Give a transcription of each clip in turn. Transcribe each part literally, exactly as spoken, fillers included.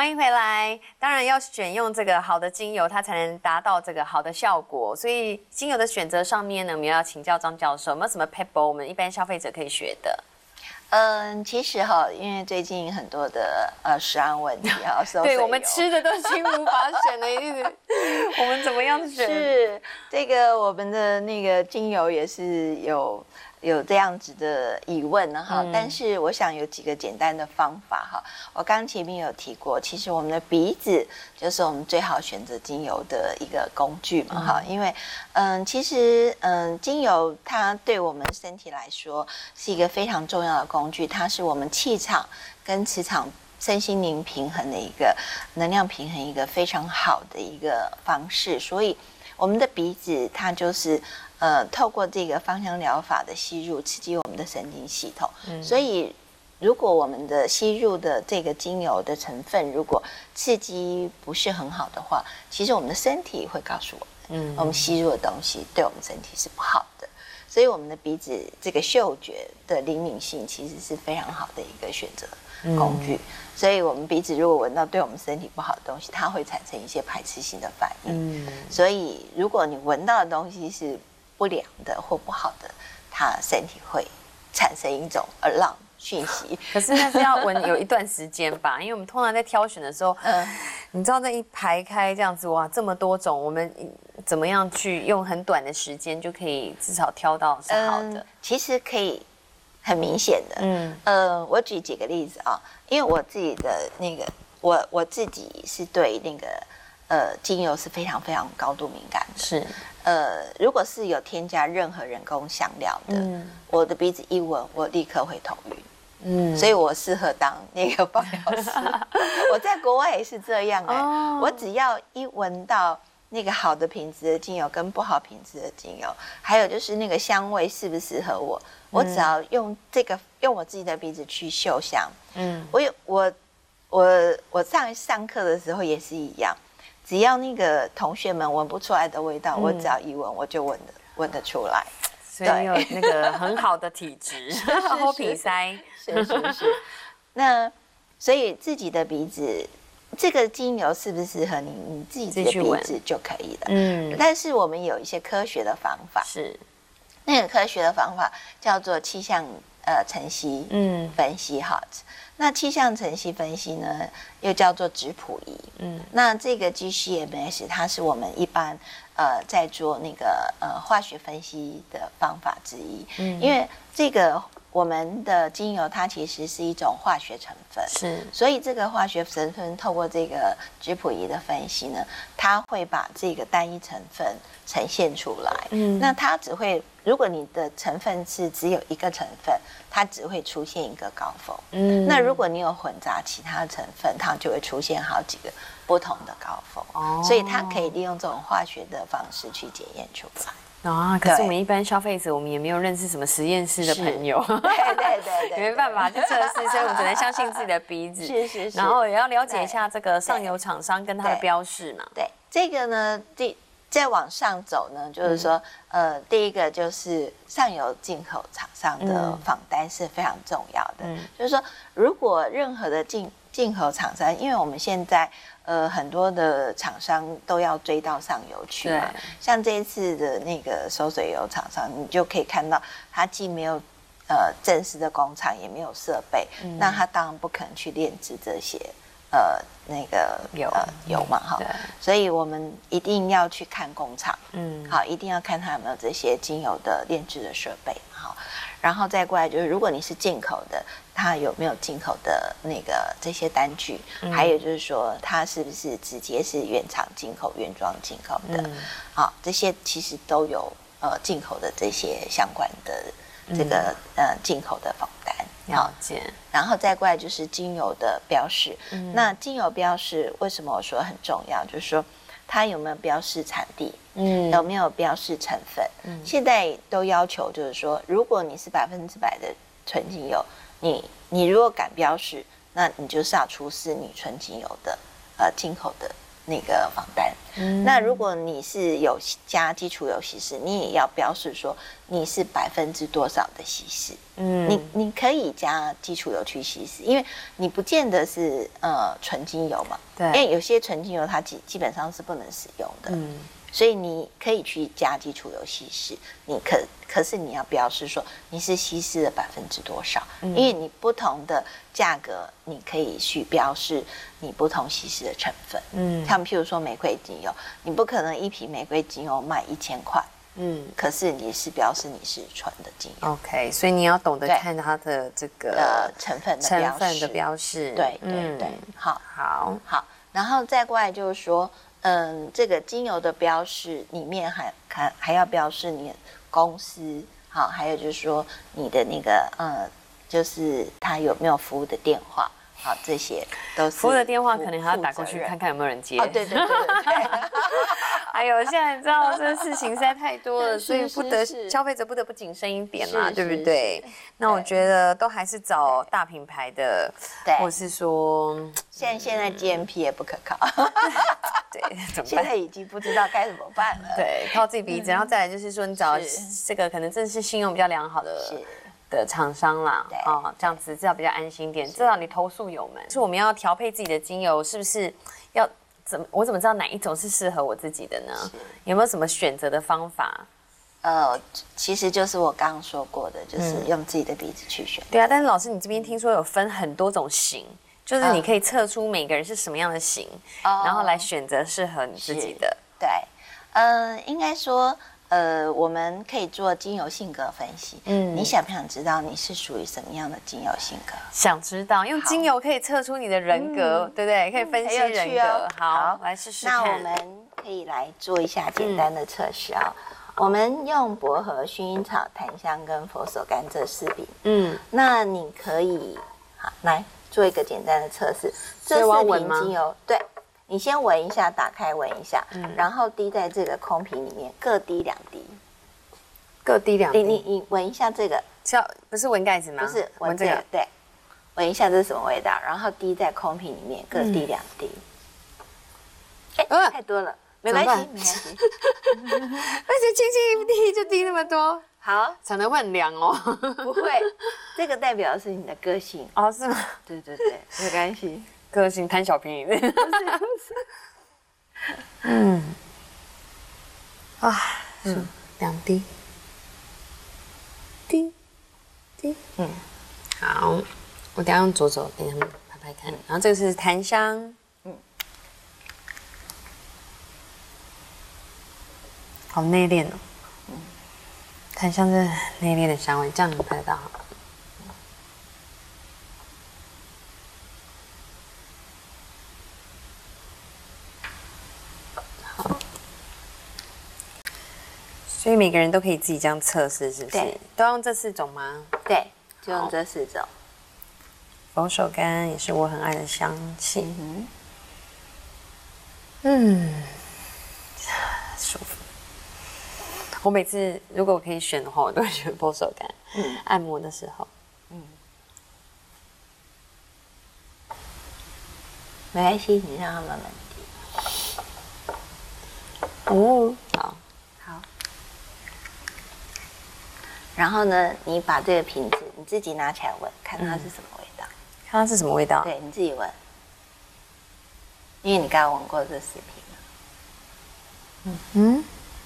欢迎回来。当然要选用这个好的精油，它才能达到这个好的效果。所以精油的选择上面呢，我们要请教张教授，有没有什么 pebble 我们一般消费者可以学的？ 嗯，其实哈，因为最近很多的呃食安问题哈， 对我们吃的都心无法选的，一定是我们怎么样选？ 是这个我们的那个精油也是有有这样子的疑问呢哈、嗯，但是我想有几个简单的方法哈。我刚前面有提过，其实我们的鼻子就是我们最好选择精油的一个工具嘛哈、嗯，因为嗯，其实嗯，精油它对我们身体来说是一个非常重要的工具，它是我们气场跟磁场身心灵平衡的一个能量平衡一个非常好的一个方式，所以我们的鼻子它就是呃透过这个芳香疗法的吸入，刺激我们的神经系统。嗯、所以如果我们的吸入的这个精油的成分如果刺激不是很好的话，其实我们的身体会告诉我们，嗯，我们吸入的东西对我们身体是不好的。所以我们的鼻子这个嗅觉的灵敏性其实是非常好的一个选择工具。嗯、所以我们鼻子如果闻到对我们身体不好的东西，它会产生一些排斥性的反应。嗯、所以如果你闻到的东西是不良的或不好的，它身体会产生一种 alarm 讯息。 可是那是要闻有一段时间吧，因为我们通常在挑选的时候，嗯，你知道那一排开这样子，哇，这么多种，我们怎么样去用很短的时间就可以至少挑到是好的？ 嗯、其实可以很明显的，嗯，呃，我举几个例子啊，因为我自己的那个，我我自己是对那个呃精油是非常非常高度敏感的， 是， 呃，如果是有添加任何人工香料的，嗯、我的鼻子一闻，我立刻会头晕。嗯，所以我适合当那个芳疗师。我在国外也是这样哎、欸，哦、我只要一闻到那个好的品质的精油跟不好品质的精油，还有就是那个香味适不适合我，嗯、我只要用这个用我自己的鼻子去嗅香。嗯，我有我我我上上课的时候也是一样，只要那个同学们闻不出来的味道，嗯、我只要一闻我就闻得闻得出来。 所以有那个很好的体质，后鼻塞， 是是是。那所以自己的鼻子，这个精油适不适合你，你自己的鼻子就可以了。嗯。但是我们有一些科学的方法， 是那个科学的方法叫做气象呃晨析嗯分析哈。那气象晨析分析呢，又叫做质谱仪。嗯。那这个 G C M S 它是我们一般。呃，在做那个呃化学分析的方法之一，嗯，因为这个我们的精油它其实是一种化学成分， 是， 所以这个化学成分透过这个质谱仪的分析呢，它会把这个单一成分呈现出来，嗯，那它只会，如果你的成分是只有一个成分，它只会出现一个高峰，嗯，那如果你有混杂其他成分，它就会出现好几个不同的高峰，哦，所以它可以利用这种化学的方式去检验出来。 啊，可是我们一般消费者，我们也没有认识什么实验室的朋友， 对对对对， 没办法去测试，所以我们只能相信自己的鼻子。 是是是， 然后也要了解一下这个上游厂商跟它的标示嘛。 对，这个呢，第再往上走呢，就是说，嗯、呃，第一个就是上游进口厂商的访单是非常重要的。嗯，就是说，如果任何的进进口厂商，因为我们现在呃很多的厂商都要追到上游去嘛，像这一次的那个收水油厂商，你就可以看到，它既没有呃正式的工厂，也没有设备，嗯、那它当然不可能去炼制这些。呃，那个油呃油嘛哈，所以我们一定要去看工厂，嗯，好，一定要看它有没有这些精油的炼制的设备，好，然后再过来就是，如果你是进口的，它有没有进口的那个这些单据，嗯、还有就是说，它是不是直接是原厂进口、原装进口的，嗯、好，这些其实都有呃进口的这些相关的这个、嗯、呃进口的访单。 了解， 然后再过来就是精油的标示。嗯、那精油标示为什么我说很重要？就是说它有没有标示产地，嗯，有没有标示成分？嗯，现在都要求就是说，如果你是百分之百的纯精油，你你如果敢标示，那你就是要出示你纯精油的呃进口的那个仿单。嗯、那如果你是有加基础油稀释，你也要标示说你是百分之多少的稀释。嗯，你你可以加基础油去稀释，因为你不见得是呃纯精油嘛。对，因为有些纯精油它基基本上是不能使用的。嗯。所以你可以去加基础油稀释，你可可是你要标示说你是稀释了百分之多少，嗯、因为你不同的价格，你可以去标示你不同稀释的成分。嗯，像譬如说玫瑰精油，你不可能一瓶玫瑰精油卖一千块，嗯，可是你是表示你是纯的精油。 OK， 所以你要懂得看它的这个呃成分的成分的标示。 对对对，嗯、好， 好， 好，然后再过来就是说。嗯，这个精油的标示里面还还还要标示你公司，好，还有就是说你的那个呃，就是他有没有服务的电话，好，这些都是服务的电话，可能还要打过去看看有没有人接。 哦，对对对对对。 哎呦，现在你知道这事情实在太多了，所以不得消费者不得不谨慎一点啦，对不对？那我觉得都还是找大品牌的，或是说， 现在现在 G M P 也不可靠。 对，怎么办？ 现在已经不知道该怎么办了。 对，靠自己鼻子，然后再来就是说，你找这个可能真的是信用比较良好的的厂商啦，啊，这样子至少比较安心点。至少你投诉有门。是我们要调配自己的精油，是不是要怎么？我怎么知道哪一种是适合我自己的呢？有没有什么选择的方法？ 呃，其实就是我刚刚说过的，就是用自己的鼻子去选。 对啊，但是老师，你这边听说有分很多种型。就是你可以测出每个人是什么样的型，哦、然后来选择适合你自己的。 对，呃，应该说，呃，我们可以做精油性格分析。嗯，你想不想知道你是属于什么样的精油性格？ 想知道，用精油可以测出你的人格，嗯、对不对？可以分析人格。哦、好，好来试试看。 那我们可以来做一下简单的测试啊、哦。嗯、我们用薄荷、薰衣草、檀香跟佛手柑这四瓶。嗯，那你可以好来。做一个简单的测试，这四瓶精油，对，你先闻一下，打开闻一下，嗯、然后滴在这个空瓶里面，各滴两滴， 各滴两滴。 你你你闻一下这个， 是要不是闻盖子吗？ 不是闻这个，对，闻一下这是什么味道，然后滴在空瓶里面，各滴两滴。哎、嗯，太多了，没关系，没关系。 而且轻轻一滴就滴那么多。 好， 可能会很凉哦。 不会，这个代表的是你的个性哦，是吗？ 对对对，没关系， 个性贪小便宜。不是不是。嗯，啊，嗯，两滴，滴滴，嗯，好，我等下用左手给他们拍拍看，然后这个是檀香，嗯，好内敛哦。檀香是内敛的香味，这样能拍得到。好，所以每个人都可以自己这样测试，是不是？对，都要用这四种吗？ 对，就用这四种。 佛手柑也是我很爱的香气。嗯，嗯，舒服。我每次如果我可以选的话，我都会选佛手柑。嗯，按摩的时候，嗯， 没关系，你让它慢慢滴。 哦，好， 好。然后呢，你把这个瓶子你自己拿起来闻，看它是什么味道。 嗯、看它是什么味道？ 对，你自己闻，因为你刚刚闻过这四瓶了。 嗯嗯。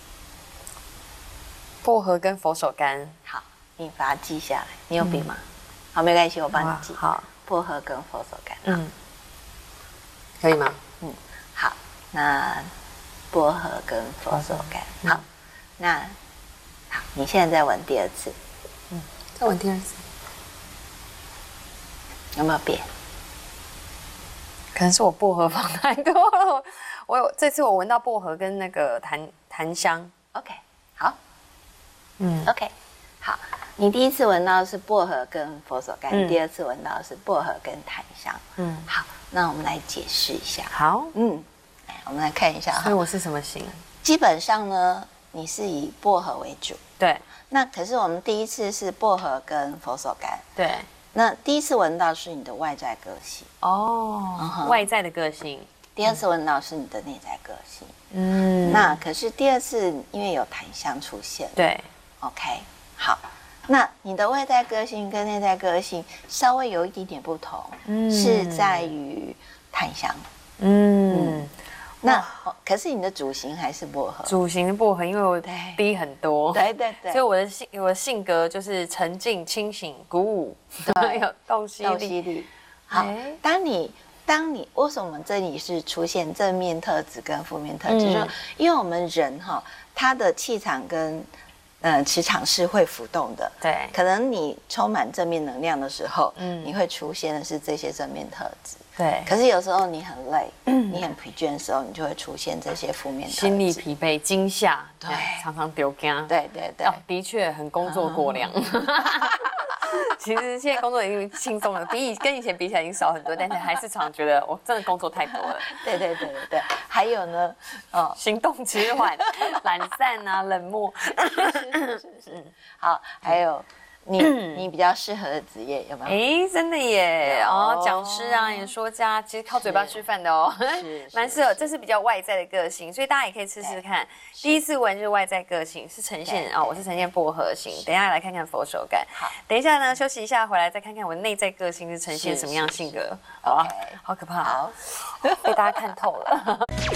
薄荷跟佛手柑， 好，你把它记下来。你有笔吗？嗯、好，没关系，我帮你记。 好， 薄荷跟佛手柑， 嗯，可以吗？ 嗯，好，那薄荷跟佛手柑，嗯、好，那好，你现在再闻第二次， 嗯，再闻第二次， 有没有变？ 可能是我薄荷放太多了，我有这次我闻到薄荷跟那个檀檀香。 OK， 好。嗯 ，OK， 好，你第一次闻到的是薄荷跟佛手柑，嗯、第二次闻到的是薄荷跟檀香。嗯，好，那我们来解释一下。 好， 嗯，我们来看一下。 所以我是什么型？ 基本上呢，你是以薄荷为主。 对。 那可是我们第一次是薄荷跟佛手柑。 对。 那第一次闻到是你的外在个性。 哦，嗯、外在的个性。 第二次闻到是你的内在个性。 嗯， 那可是第二次因为有檀香出现， 对 ，OK， 好。那你的外在个性跟内在个性稍微有一点点不同，嗯、是在于檀香。嗯，嗯那、哦、可是你的主型还是薄荷， 主型薄荷，因为我低很多， 对对对， 所以我的性我的性格就是沉静、清醒、鼓舞， 对， 有洞悉力。 洞悉力。好，当你当你为什么这里是出现正面特质跟负面特质？嗯、就是因为我们人哈，他的气场跟呃磁场是会浮动的， 对， 可能你充满正面能量的时候，嗯，你会出现的是这些正面特质， 对。 可是有时候你很累，嗯、你很疲倦的时候，你就会出现这些负面特质， 心力疲惫、惊吓， 对， 常常丢惊， 对对对， 哦，的确很工作过量。其实现在工作已经轻松了，比以跟以前比起来已经少很多，但是还是常觉得我真的工作太多了。 对对对对对，还有呢， 哦，行动迟缓、懒散啊、冷漠。 是是是是。好，还有你你比较适合的职业有没有？ 哎，真的耶！哦，讲师啊，演说家，其实靠嘴巴吃饭的哦，蛮适合。这是比较外在的个性，所以大家也可以试试看。第一次闻就是外在个性，是呈现哦，我是呈现薄荷型。等一下来看看佛手感。 好， 等一下呢，休息一下，回来再看看我内在个性是呈现什么样性格。 好， 好可怕， 好， 被大家看透了。